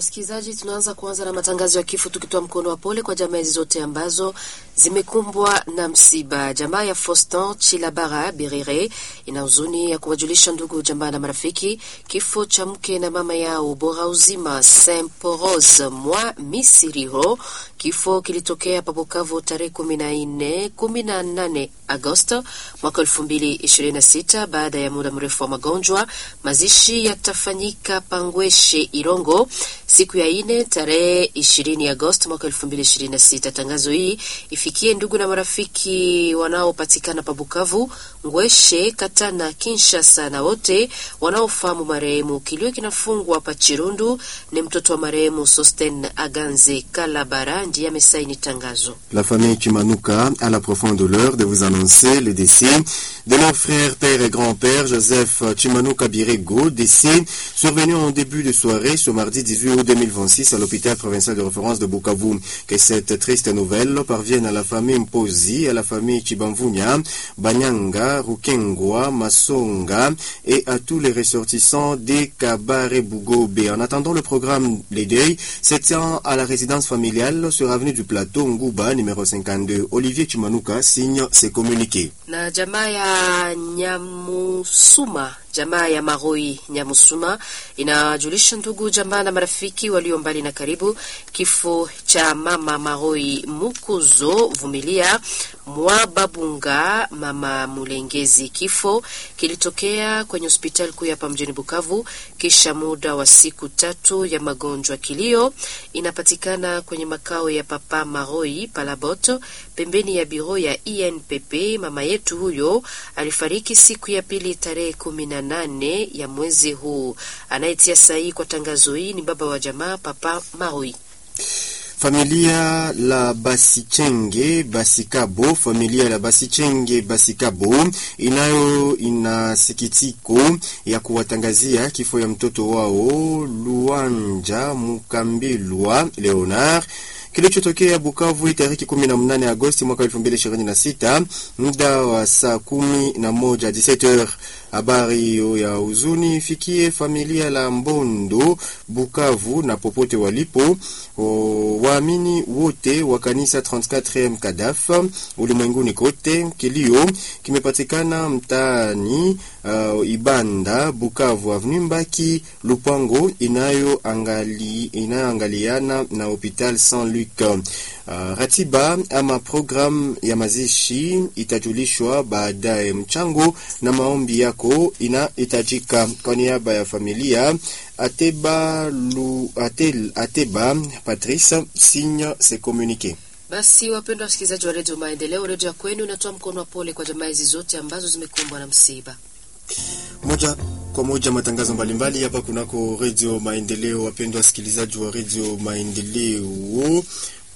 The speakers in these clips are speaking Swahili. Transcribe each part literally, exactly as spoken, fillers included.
Wasikilizaji, tunaanza kuanza na matangazo ya kifo tukitoa mkono wa pole kwa jamaa zote ambazo zimekumbwa na msiba. Jamaa ya Faustin Chilabara Birire ina huzuni ya kuwajulisha ndugu, jamaa na marafiki kifo cha mke na mama yao bora uzima Saint-Porose mwa Misiriho. Kifo kilitokea pa Bukavu tarehe kumi na nne kumi na nane Agosti mwaka elfu mbili ishirini na sita baada ya muda mrefu wa magonjwa. Mazishi yatafanyika Pangweshe Irongo siku ya ine tarehe ishirini Agosti mwaka elfu mbili ishirini na sita. Tangazo hii ifikie ndugu na marafiki wanaopatikana pa Bukavu, Ngweshe, Katana, Kinshasa na wote wanaofahamu marehemu. Kilio kinafungwa pa Chirundu. Ni mtoto wa marehemu Sosten Aganze Kalabara ndiye amesaini tangazo. La famille Chimanuka a la profonde douleur de vous annoncer le décès de leur frère, père et grand-père Joseph Chimanuka Birego, décès survenu en début de soirée ce mardi dix-huit août deux mille vingt-six à l'hôpital provincial de référence de Bukavu. Que cette triste nouvelle parvienne à la famille Mpozi, à la famille Chibamvunya, Banyanga, Rukengwa, Masonga et à tous les ressortissants des Kabare Bugobe. En attendant le programme Les Deuils, se tient à la résidence familiale sur avenue du Plateau, Nguba, numéro cinquante-deux. Olivier Chimanuka signe ses communiqués. Na jamaa ya Nyamusuma, jamaa ya Maroi Nyamusuma inajulisha ndugu, jamaa na marafiki walio mbali na karibu kifo cha mama Maroi Mukuzo Vumilia mwa Babunga mama Mulengezi. Kifo kilitokea kwenye hospitali kuu hapa mjini Bukavu kisha muda wa siku tatu ya magonjwa. Kilio inapatikana kwenye makao ya papa Maroi Palaboto pembeni ya biro ya I N P P. Mama yetu huyo alifariki siku ya pili tarehe kumi na nane ya mwezi huu. Anayetia sahihi kwa tangazo hii ni baba wa jamaa papa Maroi. Familia la Basichenge Basikabo, familia la Basichenge Basikabo inayo inasikitiko ya kuwatangazia kifo ya mtoto wao Luanja Mukambelwa Leonard kilichotokea Bukavu tarehe kumi na nane Agosti mwaka elfu mbili ishirini na sita muda wa saa kumi na moja dix-sept heures. Habari ya huzuni fikie familia la Mbondo Bukavu na popote walipo, waamini wote wa kanisa trente-quatrième Kadaf ulimwenguni kote. Kilio kimepatikana mtaani uh, Ibanda Bukavu avenue Mbaki Lupango inayo angali inaangaliana na hospital Saint-Luc. Uh, ratiba ama program ya mazishi itajulishwa baadaye. Mchango na maombi yako inahitajika. Kwa niaba ya familia Ateba Lu, Atel, Ateba Patrice signe se communiqué. Basi wapendwa wasikilizaji wa Radio Maendeleo, radio ya kwenu inatoa mkono wa pole kwa jamaa hizi zote ambazo zimekumbwa na msiba. Moja kwa moja matangazo mbalimbali hapa kunako Radio Maendeleo. Wapendwa wasikilizaji wa Radio Maendeleo,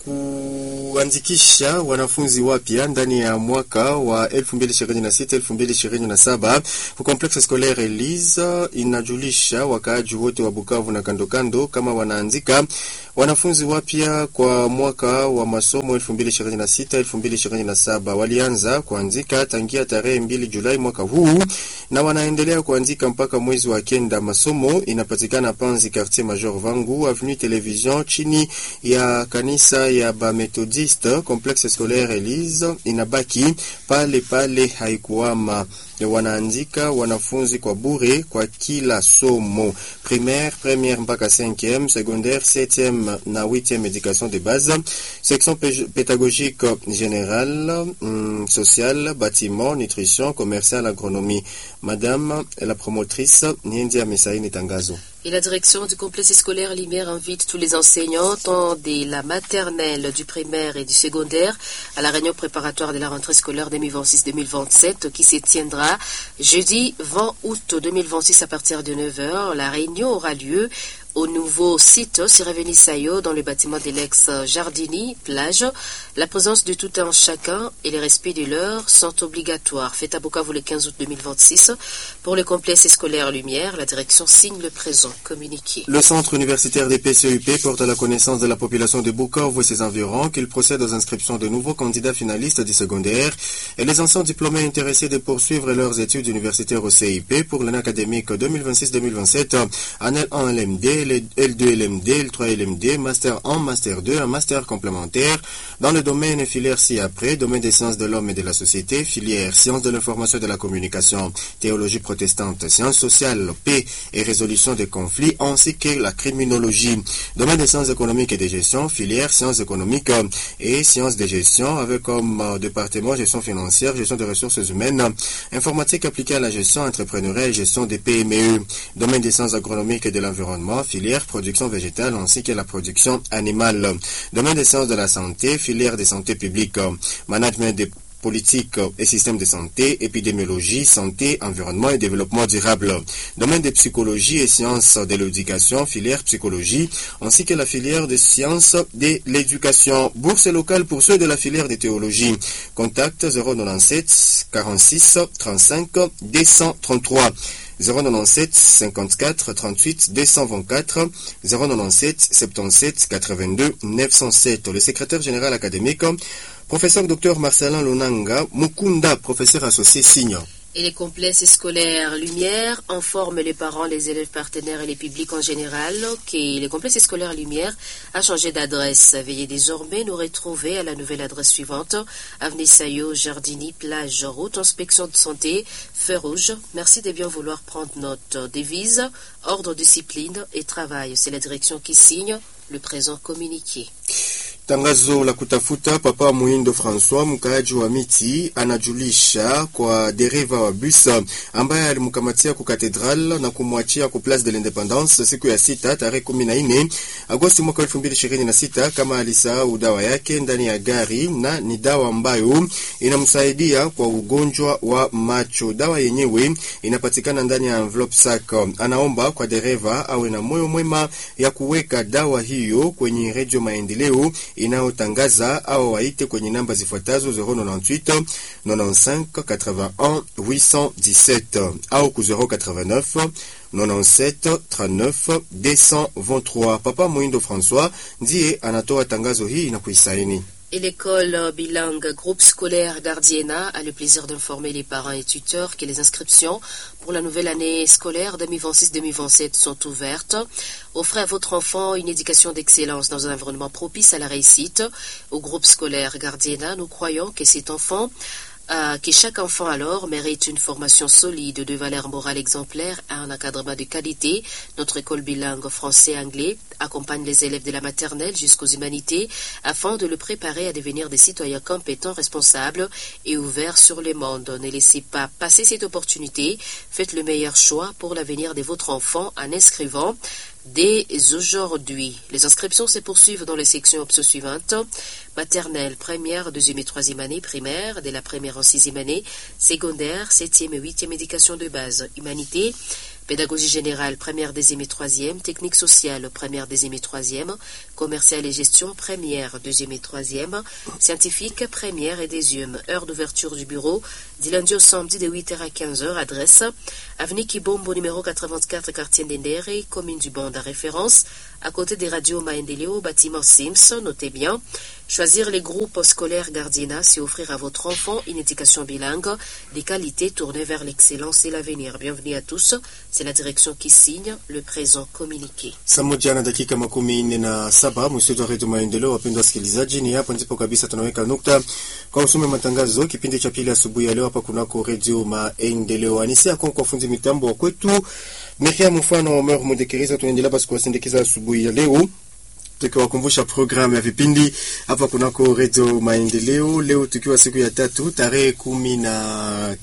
kuandikisha wanafunzi wapya ndani ya mwaka wa elfu mbili ishirini na sita elfu mbili ishirini na saba kwa complexe scolaire Elise inajulisha wakaaji wote wa Bukavu na kando kando kama wanaandika wanafunzi wapya kwa mwaka wa masomo elfu mbili ishirini na sita elfu mbili ishirini na saba. Walianza kuandika tangia tarehe mbili Julai mwaka huu na wanaendelea kuandika mpaka mwezi wa kenda. Masomo inapatikana Panzi quartier Major Vangu avenue Television chini ya kanisa ya ba Methodiste. Complexe scolaire Elise inabaki pale pale, haikuama. Wanaandika wanafunzi kwa bure kwa kila somo: primaire, première mpaka cinquième, secondaire, septième na huitième éducation de base, section pédagogique générale, hum, sociale, bâtiment, nutrition, commercial, agronomie. Madame la promotrice Niendia Mesaini Tangazo. Et la direction du complexe scolaire Lumière invite tous les enseignants, tant de la maternelle, du primaire et du secondaire, à la réunion préparatoire de la rentrée scolaire deux mille vingt-six deux mille vingt-sept qui se tiendra jeudi vingt août deux mille vingt-six à partir de neuf heures. La réunion aura lieu au nouveau site Sireveni Sayo dans le bâtiment de l'ex-Jardini, plage. La présence de tout un chacun et le respect de l'heure sont obligatoires. Fête à Bukavu le quinze août deux mille vingt-six. Pour le complexe scolaire Lumière, la direction signe le présent communiqué. Le centre universitaire des P C U P porte à la connaissance de la population de Bukavu et ses environs qu'il procède aux inscriptions de nouveaux candidats finalistes du secondaire et les anciens diplômés intéressés de poursuivre leurs études universitaires au C I P pour l'année académique deux mille vingt-six deux mille vingt-sept en L un L M D. L deux L M D, L trois L M D, Master un, Master deux, un Master complémentaire dans le domaine filière ci-après, domaine des sciences de l'homme et de la société, filière sciences de l'information et de la communication, théologie protestante, sciences sociales, paix et résolution des conflits, ainsi que la criminologie, domaine des sciences économiques et de gestion, filière sciences économiques et sciences de gestion, avec comme euh, département gestion financière, gestion des ressources humaines, informatique appliquée à la gestion entrepreneuriale et gestion des P M E, domaine des sciences agronomiques et de l'environnement, filière production végétale ainsi que la production animale, domaine des sciences de la santé, filière de santé publique, management des politique et système de santé, épidémiologie, santé, environnement et développement durable. Domaine de psychologie et sciences de l'éducation, filière psychologie, ainsi que la filière de sciences de l'éducation. Bourse locale pour ceux de la filière de théologie. Contact zéro neuf-sept quarante-six trente-cinq deux cent trente-trois. zéro neuf-sept cinquante-quatre trente-huit deux cent vingt-quatre, zéro neuf-sept soixante-dix-sept quatre-vingt-deux neuf cent sept. Le secrétaire général académique, professeur docteur Marcelin Lonanga Mukunda, professeur associé senior. Et les complexes scolaires Lumière informent les parents, les élèves partenaires et les publics en général que les complexes scolaires Lumière a changé d'adresse. Veuillez désormais nous retrouver à la nouvelle adresse suivante: avenue Sayo, Jardini, plage, route, inspection de santé, feu rouge. Merci de bien vouloir prendre notre devise, ordre, discipline et travail. C'est la direction qui signe le présent communiqué. Tangazo la kutafuta. Papa Muindo François, mkaaji wa Miti, anajulisha kwa dereva wa bus ambaye alimkamatia ku katedral na kumwachia ku place de l'independance siku ya sita tarehe kumi na nne Agosti mwaka elfu mbili ishirini na sita kama alisahau dawa yake ndani ya gari, na ni dawa ambayo inamsaidia kwa ugonjwa wa macho. Dawa yenyewe inapatikana ndani ya envelope sac. Anaomba kwa dereva awe na moyo mwema ya kuweka dawa hiyo kwenye Radio Maendeleo inayotangaza, au waite kwenye namba zifuatazo zéro neuf-huit quatre-vingt-quinze quatre-vingt-un huit cent dix-sept au ku zéro quatre-vingt-neuf quatre-vingt-dix-sept trente-neuf deux cent vingt-trois. Papa Muindo François ndiye anatoa tangazo hii na kuisaini. Et l'école bilingue groupe scolaire Gardiena a le plaisir d'informer les parents et tuteurs que les inscriptions pour la nouvelle année scolaire deux mille vingt-six deux mille vingt-sept sont ouvertes. Offrez à votre enfant une éducation d'excellence dans un environnement propice à la réussite. Au groupe scolaire Gardiena, nous croyons que cet enfant Euh, que chaque enfant alors mérite une formation solide de valeurs morales exemplaires et un encadrement de qualité. Notre école bilingue français-anglais accompagne les élèves de la maternelle jusqu'aux humanités afin de le préparer à devenir des citoyens compétents, responsables et ouverts sur le monde. Ne laissez pas passer cette opportunité. Faites le meilleur choix pour l'avenir de votre enfant en inscrivant dès aujourd'hui. Les inscriptions se poursuivent dans les sections options suivantes: maternelle, première, deuxième et troisième année, primaire, dès la première en sixième année, secondaire, septième et huitième éducation de base, humanité, pédagogie générale, première, deuxième et troisième, technique sociale, première, deuxième et troisième, commerciale et gestion, première, deuxième et troisième, scientifique, première et deuxième. Heure d'ouverture du bureau, du lundi au samedi de huit heures à quinze heures. Adresse, avenue Kibombo, numéro quatre-vingt-quatre, quartier Ndendere, commune du Bond à référence, à côté des radios Maendeleo, bâtiment Sims. Notez bien, choisir les groupes scolaires Gardiena, c'est offrir à votre enfant une éducation bilingue, des qualités tournées vers l'excellence et l'avenir. Bienvenue à tous. C'est la direction qui signe le présent communiqué. Samoja na dakika makumi nne na saba msitu wa Radio Maendeleo. Wapendwa wasikilizaji, ni hapo ndipo kabisa tunaweka nukta kwa usome matangazo kipindi cha pili asubuhi ya leo hapa kunako Radio Maendeleo. Anisia kwa kwa fundi mitambo wa kwetu Miriam mfano Omer Mudekereza. Tunaendelea basi kuwasindikiza asubuhi ya leo tukiwakumbusha programu ya vipindi hapa kunako Radio Maendeleo. Leo tukiwa siku ya tatu tarehe kumi na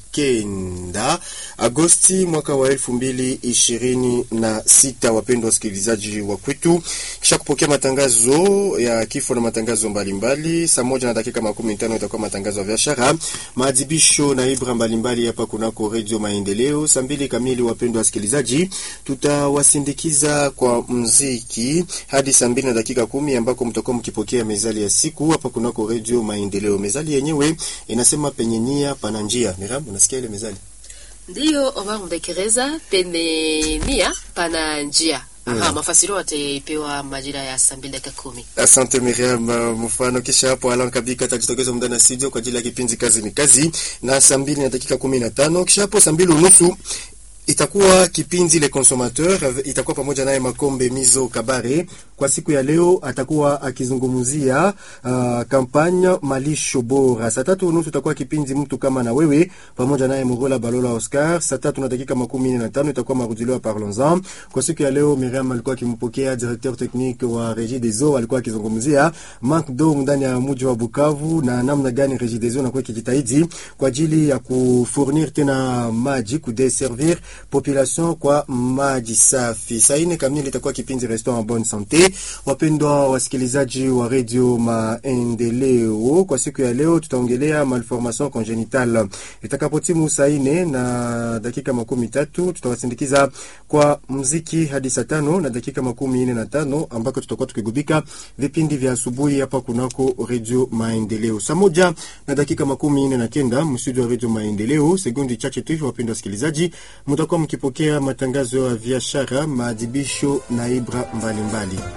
kenda Agosti mwaka wa elfu mbili ishirini na sita. Wapendwa wasikilizaji wa kwetu, kisha kupokea matangazo ya kifo na matangazo mbalimbali, saa moja na dakika makumi tano itakuwa matangazo ya biashara, maadhibisho na ibra mbalimbali hapa kunako Radio Maendeleo. Saa mbili kamili, wapendwa wasikilizaji, tutawasindikiza kwa muziki hadi saa mbili na dakika kumi ambako mtakuwa mkipokea mezali ya siku hapa kunako Radio Maendeleo. Mezali yenyewe inasema penye nia pana njia. Miramu, unasikia ile mezali? Ndio, Omar Mdekereza, penye nia pana njia. Aha, mm. Mafasiro watapewa majira ya saa mbili dakika kumi. Asante Miriam mfano. Kisha hapo Alan Kabika atajitokeza muda na studio kwa ajili ya kipindi kazi ni kazi na saa mbili na dakika kumi na tano. Kisha hapo saa mbili unusu itakuwa kipindi Le Consommateur, itakuwa pamoja naye Makombe Mizo Kabare. Kwa siku ya leo atakuwa akizungumzia uh, kampanya malisho bora. Saa tatu unusu itakuwa kipindi Mtu Kama Na Wewe pamoja naye Mugola Balola Oscar. Saa tatu na dakika makumi nne na tano itakuwa marudilio Parlons-en. Kwa siku ya leo Miriam alikuwa akimpokea directeur technique wa Régie des Eaux, alikuwa akizungumzia manque d'eau ndani ya mji wa Bukavu na namna gani Régie des Eaux inakuwa ikijitahidi kwa ajili ya kufournir tena maji, kudesservir population kwa maji safi. Saa nne kamili itakuwa kipindi Restaurant en bonne santé. Wapendwa wasikilizaji wa Radio Maendeleo, kwa siku ya leo tutaongelea malformation congénitale. Itakapotimu saa nne na dakika makumi tatu tutawasindikiza kwa muziki hadi saa tano na dakika makumi nne na tano ambako tutakuwa tukigubika vipindi vya asubuhi hapa kunako Radio Maendeleo. Saa moja na dakika makumi nne na kenda mstudio wa Radio Maendeleo, sekundi chache tu wapendwa wasikilizaji, mtakuwa mkipokea matangazo ya biashara, maadhibisho na ibra mbalimbali mbali.